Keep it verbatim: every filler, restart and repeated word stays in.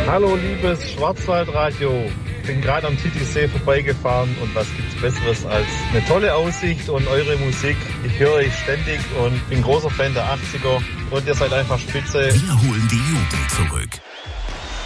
Hallo liebes Schwarzwaldradio, bin gerade am Titisee vorbeigefahren und was gibt's Besseres als eine tolle Aussicht und eure Musik. Ich höre euch ständig und bin großer Fan der achtziger und ihr seid einfach spitze. Wir holen die Jugend zurück.